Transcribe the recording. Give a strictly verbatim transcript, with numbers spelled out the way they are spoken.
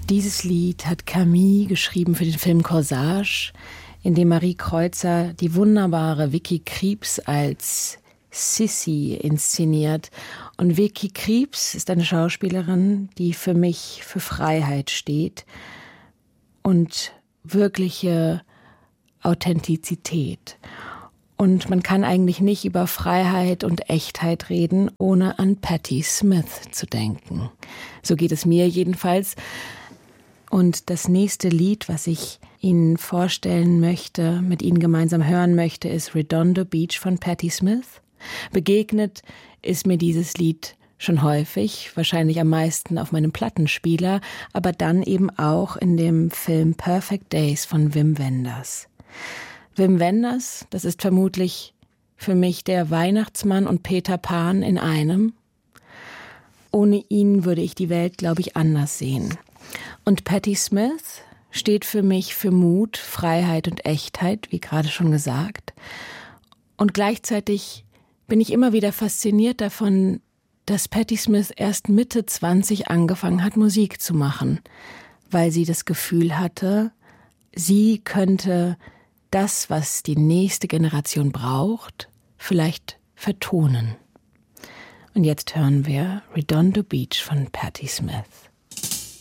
Dieses Lied hat Camille geschrieben für den Film Corsage, in dem Marie Kreutzer die wunderbare Vicky Krieps als Sissy inszeniert. Und Vicky Krieps ist eine Schauspielerin, die für mich für Freiheit steht und wirkliche Authentizität. Und man kann eigentlich nicht über Freiheit und Echtheit reden, ohne an Patti Smith zu denken. So geht es mir jedenfalls. Und das nächste Lied, was ich Ihnen vorstellen möchte, mit Ihnen gemeinsam hören möchte, ist Redondo Beach von Patti Smith. Begegnet ist mir dieses Lied schon häufig, wahrscheinlich am meisten auf meinem Plattenspieler, aber dann eben auch in dem Film Perfect Days von Wim Wenders. Wim Wenders, das ist vermutlich für mich der Weihnachtsmann und Peter Pan in einem. Ohne ihn würde ich die Welt, glaube ich, anders sehen. Und Patti Smith steht für mich für Mut, Freiheit und Echtheit, wie gerade schon gesagt. Und gleichzeitig bin ich immer wieder fasziniert davon, dass Patti Smith erst Mitte zwanzig angefangen hat, Musik zu machen, weil sie das Gefühl hatte, sie könnte das, was die nächste Generation braucht, vielleicht vertonen. Und jetzt hören wir Redondo Beach von Patti Smith.